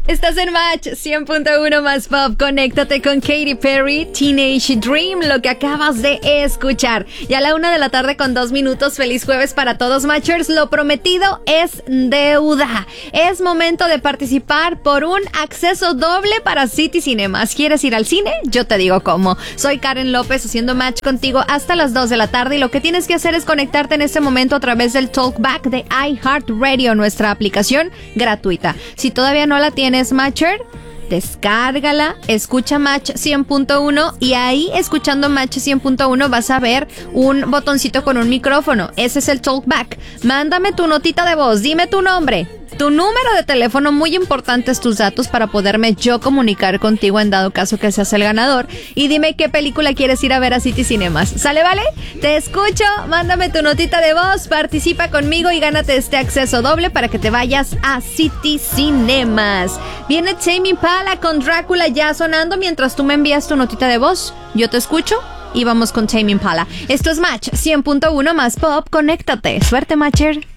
Estás en Match 100.1 más Pop. Conéctate con Katy Perry, Teenage Dream, lo que acabas de escuchar. Y a la 1:02 con 2 minutos. Feliz jueves para todos, Matchers. Lo prometido es deuda. Es momento de participar por un acceso doble para City Cinemas. ¿Quieres ir al cine? Yo te digo cómo. Soy Karen López haciendo match contigo hasta las 2 de la tarde y lo que tienes que hacer es conectarte en este momento a través del Talkback de iHeartRadio, nuestra aplicación gratuita. Si todavía no la tienes, Matcher, descárgala, escucha Match 100.1 y ahí, escuchando Match 100.1, vas a ver un botoncito con un micrófono. Ese es el Talkback. Mándame tu notita de voz, dime tu nombre, tu número de teléfono, muy importantes tus datos para poderme yo comunicar contigo en dado caso que seas el ganador, y dime qué película quieres ir a ver a City Cinemas. ¿Sale, vale? Te escucho, mándame tu notita de voz, participa conmigo y gánate este acceso doble para que te vayas a City Cinemas. Viene Tame Impala con Drácula ya sonando mientras tú me envías tu notita de voz. Yo te escucho y vamos con Tame Impala. Esto es Match 100.1 más Pop. Conéctate. Suerte, Matcher.